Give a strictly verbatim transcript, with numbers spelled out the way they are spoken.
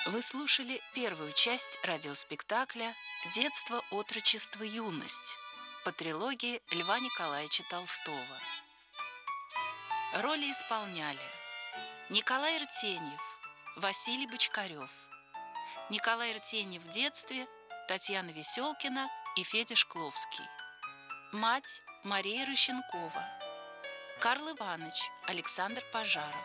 Вы слушали первую часть радиоспектакля «Детство, отрочество, юность» по трилогии Льва Николаевича Толстого. Роли исполняли Николай Ртеньев, Василий Бочкарев. Николай Ртеньев в детстве, Татьяна Веселкина и Федя Шкловский. Мать Мария Рыщенкова. Карл Иваныч Александр Пожаров.